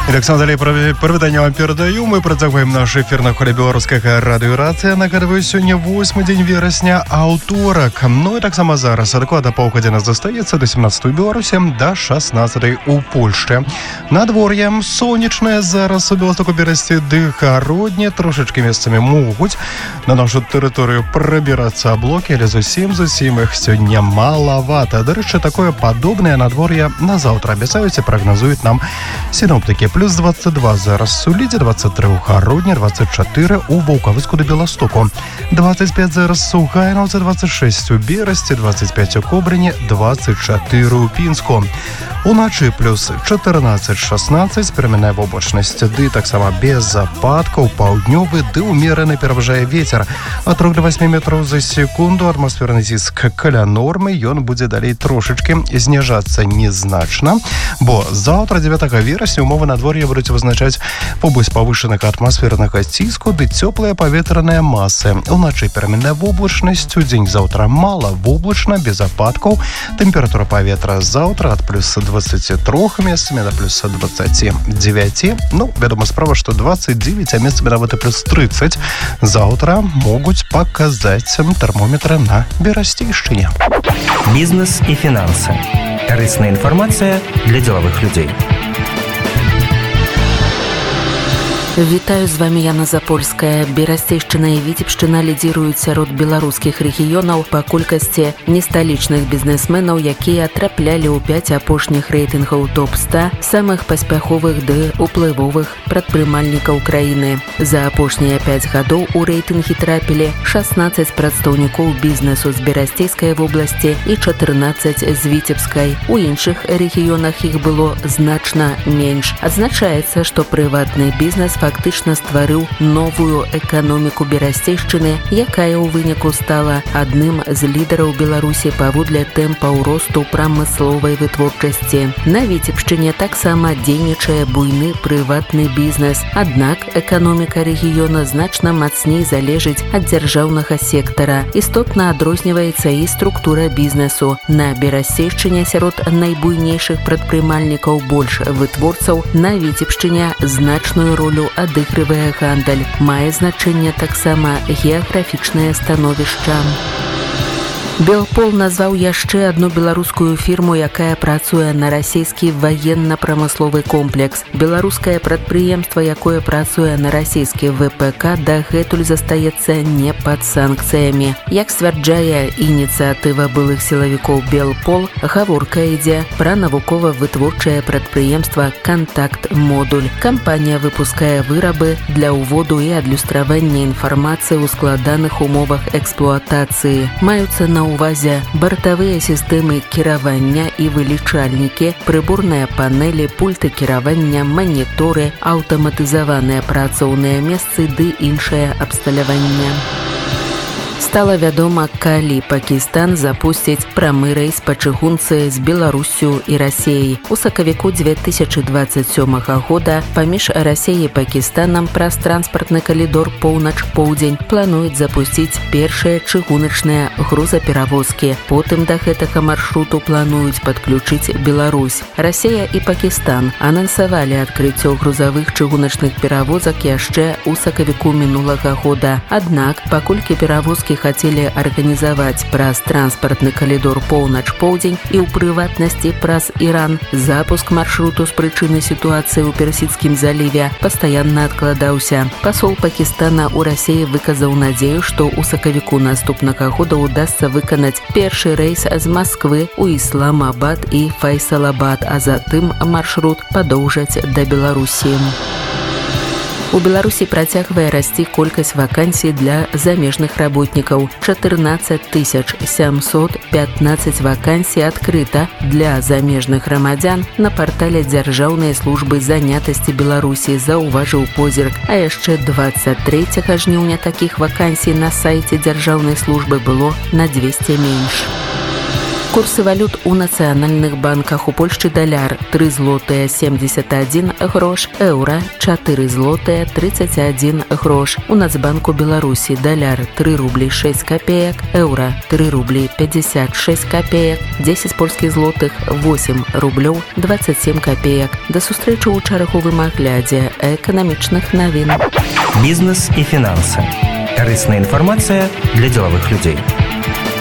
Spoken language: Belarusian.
Александр, прывітанне вам перадаю. Мы працягваем наш эфир на холе беларускага радыёрацыя. Нагадваю, сёння 8 дзень верасня, аўторак. Ну і таксама зараз адкладна паўгадзіна застаецца до 17 у Беларусі, до 16 у Польшчы. Надвор'е сонечнае зараз у Беластоку, Берасці ды гародні. Трошачкі месцамі могуць на нашу тэрыторыю прабірацца аблокі, але зусім іх сёння малавата. Дарэчы, такое падобнае надвор'е на заўтра абяцаюць і прагназуюць нам сіноптыкі. Плюс 22 зараз у Лідзе, 23 у Гародні, 24 у Ваўкавыску да Беластоку, 25 зараз у Гайнаўцы, 26 у Берасці, 25 у Кобрыні, 24 у Пінску. Уначы плюс 14-16, пераменная воблачнасць, ды таксама без ападкаў, паўднёвы ды ўмераны пераважае вецер ад 3 до 8 метраў за секунду. Атмасферны ціск каля нормы, ён будзе далей трошачкі зніжацца незначна, бо заўтра 9 верасня умовы надвор'я будуць вызначаць побыль павышанага атмасфернага ціску ды цёплыя паветраныя масы. Уначы пераменная воблачнасць, удзень заўтра мала воблачна, без ападкаў. Тэмпература паветра заўтра ад плюс 23 месцамі да плюс 29. Ну, вядома справа, што 29, а месцамі нават і плюс 30 заўтра могуць паказаць тэрмометры на Берасцейшчыне. Бізнес і фінансы. Карысная інфармацыя для дзелавых людзей. Вітаю, з вами Яна Запольская. Берасцейшчына і Віцебшчына лідзіруюць сярод беларускіх рэгіёнаў па колькасці несталічных бізнесменаў, якія траплялі ў 5 апошніх рэйтынгаў топ-100 самых паспяховых ды уплывовых прадпрымальнікаў краіны. За апошнія 5 гадоў у рэйтынгі трапілі 16 прадстаўнікоў бізнесу з Берасцейскай вобласці і 14 з Віцебскай. У іншых рэгіёнах іх было значна менш. Адзначаецца, што прыватны бізнес фактычна стварыў новую эканоміку Берасцейшчыны, якая ў выніку стала адным з лідараў Беларусі паводле тэмпаў росту прамысловай вытворчасці. На Віцебшчыне таксама дзейнічае буйны прыватны бізнес, аднак эканоміка рэгіёна значна мацней залежыць ад дзяржаўнага сектара. Істотна адрозніваецца і структура бізнесу. На Берасцейшчыне сярод найбуйнейшых прадпрымальнікаў больш вытворцаў, на Віцебшчыне значную ролю адыгрывае гандаль. Мае значэнне таксама геаграфічнае становішча. Белпол назваў яшчэ адну беларускую фірму, якая працуе на расійскі ваенна-прамысловы комплекс. Беларускае прадпрыемства, якое працуе на расійскі ВПК, дагэтуль застаецца не пад санкцыямі. Як сцвярджае ініцыятыва былых сілавікоў Белпол, гаворка ідзе пра навукова-вытворчае прадпрыемства «Кантакт-модуль». Кампанія выпускае вырабы для ўводу і адлюстравання інфармацыі ў складаных умовах эксплуатацыі. Маюцца на увазе бартавыя сістэмы кіравання і вылічальнікі, прыборныя панелі, пульты кіравання, маніторы, аўтаматызаваныя працоўныя месцы ды іншае абсталяванне. Стала вядома, калі Пакістан запусціць прамы рэйс па чыгунцы з Беларуссю і Расіяй. У сакавіку 2027 года паміж Расіяй і Пакістанам праз транспартны калідор поўнач-поўдзень плануюць запусціць першыя чыгуначныя грузаперавозкі. Потым да гэтага маршруту плануюць падключыць Беларусь. Расія і Пакістан анансавалі адкрыццё грузавых чыгуначных перавозак яшчэ ў сакавіку мінулага года. Аднак, паколькі перавозкі хацелі арганізаваць праз транспартны калідор поўнач-поўдзень і ў прыватнасці праз Іран, запуск маршруту з прычыны сітуацыі ў Персідскім заліве пастаянна адкладаўся. Пасол Пакістана ў Расіі выказаў надзею, што ў сакавіку наступнага года ўдасца выканаць першы рэйс з Масквы ў Ісламабад і Файсалабад, а затым маршрут падоўжаць да Беларусі. У Беларусі працягвае расці колькасць вакансій для замежных работнікаў. 14 715 вакансій адкрыта для замежных грамадзян на партале Дзяржаўнай службы занятасці Беларусі, заўважыў позірк. А яшчэ 23 жніўня такіх вакансій на сайце Дзяржаўнай службы было на 200 менш. Курсы валют у нацыянальных банках. У Польшчы даляр 3 злотыя 71 грош, еўра 4 злотыя 31 грош. У Нацбанку Беларусі даляр 3 рублі 6 копеек, еўра 3 рублі 56 копеек, 10 польскіх злотых 8 рублёў 27 копеек. Да сустрэчы ў чарговым аглядзе эканамічных навін. Бізнес і фінансы. Карысная інфармацыя для дзелавых людзей.